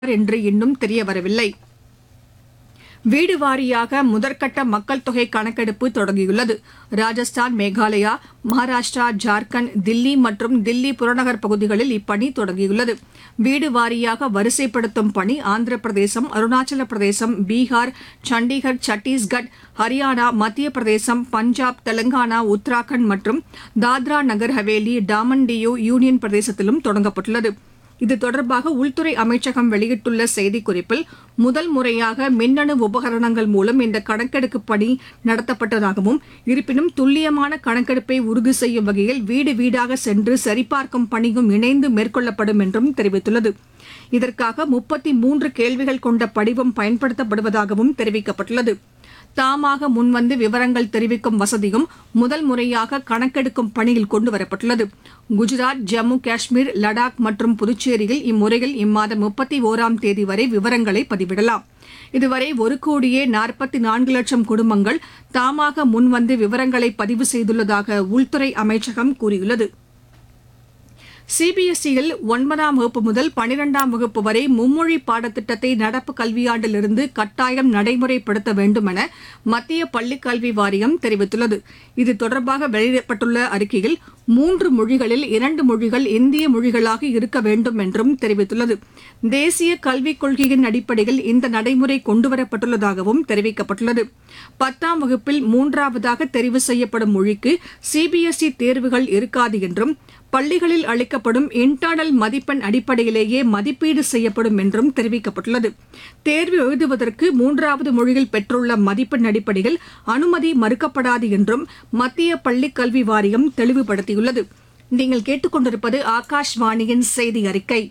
என்று இன்னும் தெரியவரவில்லை. வீடு வாரியாக முதற்கட்ட மக்கள் தொகை கணக்கெடுப்பு தொடங்கியுள்ளது. ராஜஸ்தான், மேகாலயா, மகாராஷ்டிரா, ஜார்க்கண்ட், தில்லி மற்றும் தில்லி புறநகர் பகுதிகளில் இப்பணி தொடங்கியுள்ளது. வீடு வாரியாக வரிசைப்படுத்தும் பணி ஆந்திர பிரதேசம், அருணாச்சல பிரதேசம், பீகார், சண்டிகர், சத்தீஸ்கட், ஹரியானா, மத்திய பிரதேசம், பஞ்சாப், தெலங்கானா, உத்தராகண்ட் மற்றும் தாத்ரா நகர் ஹவேலி, டாமன் டியூ யூனியன் பிரதேசத்திலும் தொடங்கப்பட்டுள்ளது. இது தொடர்பாக உள்துறை அமைச்சகம் வெளியிட்டுள்ள செய்திக்குறிப்பில், முதல் முறையாக மின்னணு உபகரணங்கள் மூலம் இந்த கணக்கெடுப்பு பணி நடத்தப்பட்டதாகவும், இருப்பினும் துல்லியமான கணக்கெடுப்பை உறுதி செய்யும் வகையில் வீடு வீடாக சென்று சரிபார்க்கும் பணியும் இணைந்து மேற்கொள்ளப்படும் என்றும் தெரிவித்துள்ளது. இதற்காக 33 கேள்விகள் கொண்ட படிவம் பயன்படுத்தப்படுவதாகவும் தெரிவிக்கப்பட்டுள்ளது. தாமாக முன்வந்து விவரங்கள் தெரிவிக்கும் வசதியும் முதல் முறையாக கணக்கெடுக்கும் பணியில் கொண்டுவரப்பட்டுள்ளது. குஜராத், ஜம்மு காஷ்மீர், லடாக் மற்றும் புதுச்சேரியில் இம்முறையில் இம்மாதம் 31ஆம் தேதி வரை விவரங்களை பதிவிடலாம். இதுவரை 1,44,00,000 குடும்பங்கள் தாமாக முன்வந்து விவரங்களை பதிவு செய்துள்ளதாக உள்துறை அமைச்சகம் கூறியுள்ளது. சிபிஎஸ்இயில் 9ஆம் வகுப்பு முதல் 12ஆம் வகுப்பு வரை மும்மொழி பாடத்திட்டத்தை நடப்பு கல்வியாண்டிலிருந்து கட்டாயம் நடைமுறைப்படுத்த வேண்டும் என மத்திய பள்ளிக் கல்வி வாரியம் தெரிவித்துள்ளது. இது தொடர்பாக வெளியிடப்பட்டுள்ள அறிக்கையில் 3 மொழிகளில் 2 மொழிகள் இந்திய மொழிகளாக இருக்க வேண்டும் என்றும் தெரிவித்துள்ளது. தேசிய கல்விக் கொள்கையின் அடிப்படையில் இந்த நடைமுறை கொண்டுவரப்பட்டுள்ளதாகவும் தெரிவிக்கப்பட்டுள்ளது. 10ஆம் வகுப்பில் 3ாவதாக தெரிவு செய்யப்படும் மொழிக்கு சிபிஎஸ்இ தேர்வுகள் இருக்காது என்றும், பள்ளிகளில் அளிக்கப்படும் இன்டர்னல் மதிப்பெண் அடிப்படையிலேயே மதிப்பீடு செய்யப்படும் என்றும் தெரிவிக்கப்பட்டுள்ளது. தேர்வு எழுதுவதற்கு 3வது மொழியில் பெற்றுள்ள மதிப்பெண் அடிப்படையில் அனுமதி மறுக்கப்படாது என்றும் மத்திய பள்ளிக் கல்வி வாரியம் தெளிவுபடுத்தியுள்ளது. நீங்கள் கேட்டுக்கொண்டிருப்பது ஆகாஷ்வாணியின் செய்தி அறிக்கை.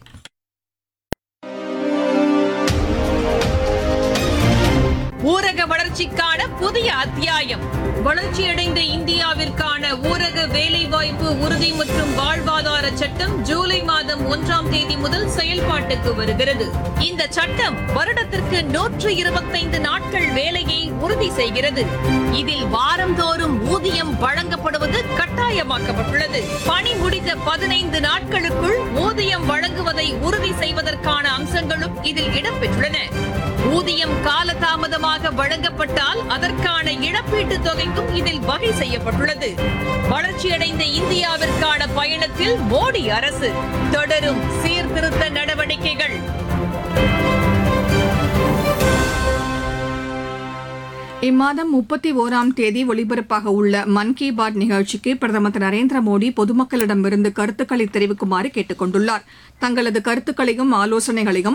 ஊரக வளர்ச்சிக்கான புதிய அத்தியாயம். வளர்ச்சியடைந்த இந்தியாவிற்கான ஊரக வேலைவாய்ப்பு உறுதி மற்றும் வாழ்வாதார சட்டம் ஜூலை மாதம் 1ஆம் தேதி முதல் செயல்பாட்டுக்கு வருகிறது. இந்த சட்டம் வருடத்திற்கு 125 நாட்கள் வேலையை உறுதி செய்கிறது. இதில் வாரந்தோறும் ஊதியம் வழங்கப்படுவது கட்டாயமாக்கப்பட்டுள்ளது. பணி முடிந்த 15 நாட்களுக்குள் ஊதியம் வழங்குவதை உறுதி செய்வதற்கான அம்சங்களும் இதில் இடம்பெற்றுள்ளன. ஊதியம் காலதாமதமாக வழங்கப்பட்டால் அதற்கான இழப்பீட்டுத் தொகைக்கும் இதில் வகை செய்யப்பட்டுள்ளது. வளர்ச்சியடைந்த இந்தியாவிற்கான பயணத்தில் மோடி அரசு தொடரும் சீர்திருத்த நடவடிக்கைகள். இம்மாதம் 31ஆம் தேதி ஒலிபரப்பாக உள்ள மன் கி பாத் நிகழ்ச்சிக்கு பிரதமர் திரு நரேந்திர மோடி பொதுமக்களிடமிருந்து கருத்துக்களை தெரிவிக்குமாறு கேட்டுக் கொண்டுள்ளார். தங்களது கருத்துக்களையும் ஆலோசனைகளையும்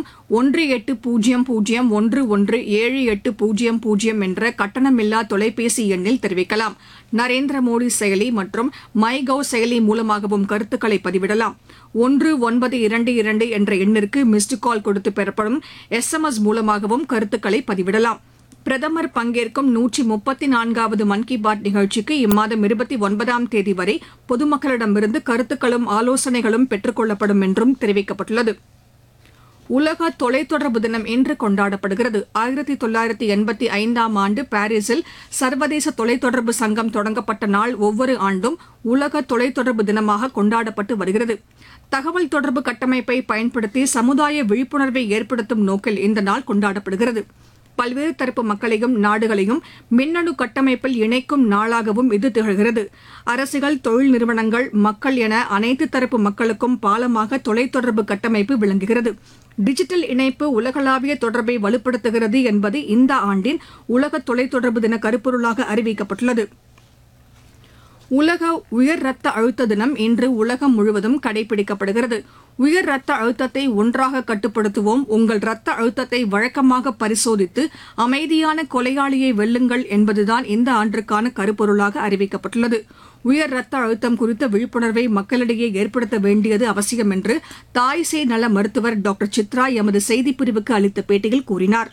1800117800 என்ற கட்டணமில்லா தொலைபேசி எண்ணில் தெரிவிக்கலாம். நரேந்திர மோடி செயலி மற்றும் மை கவ் செயலி மூலமாகவும் கருத்துக்களை பதிவிடலாம். 1922 என்ற எண்ணிற்கு மிஸ்டு கால் கொடுத்து பெறப்படும் SMS மூலமாகவும் கருத்துக்களை பதிவிடலாம். பிரதமர் பங்கேற்கும் 134வது மன் கி பாத் நிகழ்ச்சிக்கு இம்மாதம் 29ஆம் தேதி வரை பொதுமக்களிடமிருந்து கருத்துக்களும் ஆலோசனைகளும் பெற்றுக் கொள்ளப்படும் என்றும் தெரிவிக்கப்பட்டுள்ளது. உலக தொலைத்தொடர்பு தினம் இன்று கொண்டாடப்படுகிறது. 1985ஆம் ஆண்டு பாரிஸில் சர்வதேச தொலைத்தொடர்பு சங்கம் தொடங்கப்பட்ட நாள் ஒவ்வொரு ஆண்டும் உலக தொலைத்தொடர்பு தினமாக கொண்டாடப்பட்டு வருகிறது. தகவல் தொடர்பு கட்டமைப்பை பயன்படுத்தி சமுதாய விழிப்புணர்வை ஏற்படுத்தும் நோக்கில் இந்த நாள் கொண்டாடப்படுகிறது. பல்வேறு தரப்பு மக்களையும் நாடுகளையும் மின்னணு கட்டமைப்பில் இணைக்கும் நாளாகவும் இது திகழ்கிறது. அரசுகள், தொழில் நிறுவனங்கள், மக்கள் என அனைத்து தரப்பு மக்களுக்கும் பாலமாக தொலைத்தொடர்பு கட்டமைப்பு விளங்குகிறது. டிஜிட்டல் இணைப்பு உலகளாவிய தொடர்பை வலுப்படுத்துகிறது என்பது இந்த ஆண்டின் உலக தொலைத்தொடர்பு தின கருப்பொருளாக அறிவிக்கப்பட்டுள்ளது. உலக உயர் ரத்த அழுத்த தினம் இன்று உலகம் முழுவதும் கடைபிடிக்கப்படுகிறது. உயர் ரத்த அழுத்தத்தை ஒன்றாக கட்டுப்படுத்துவோம், உங்கள் ரத்த அழுத்தத்தை வழக்கமாக பரிசோதித்து அமைதியான கொலையாளியை வெல்லுங்கள் என்பதுதான் இந்த ஆண்டிற்கான கருப்பொருளாக அறிவிக்கப்பட்டுள்ளது. உயர் ரத்த அழுத்தம் குறித்த விழிப்புணர்வை மக்களிடையே ஏற்படுத்த வேண்டியது அவசியம் என்று தாய் சேய் நல மருத்துவர் டாக்டர் சித்ரா எமது செய்திப்பிரிவுக்கு அளித்த பேட்டியில் கூறினார்.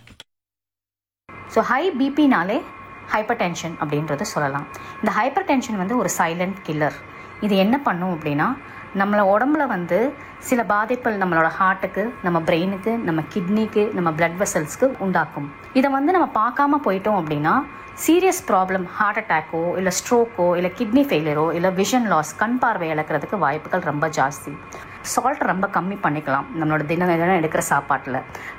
ஹை பிபினாலே ஹைப்பர் டென்ஷன் அப்படின்றது சொல்லலாம். இந்த ஹைப்பர் டென்ஷன் ஒரு சைலண்ட் கில்லர். இது என்ன பண்ணும் அப்படின்னா, நம்மளை உடம்புல சில பாதிப்புகள் நம்மளோட ஹார்ட்டுக்கு, நம்ம பிரெயினுக்கு, நம்ம கிட்னிக்கு, நம்ம பிளட் வெசல்ஸ்க்கு உண்டாக்கும். இதை நம்ம பார்க்காம போயிட்டோம் அப்படின்னா சீரியஸ் ப்ராப்ளம், ஹார்ட் அட்டாக்கோ இல்லை ஸ்ட்ரோக்கோ இல்லை கிட்னி ஃபெயிலியரோ இல்லை விஷன் லாஸ், கண் பார்வை இழக்கிறதுக்கு வாய்ப்புகள் ரொம்ப ஜாஸ்தி. சால்ட் ரொம்ப கம்மி பண்ணிக்கலாம் நம்மளோட தினம் எடுக்கிற சாப்பாட்டில்.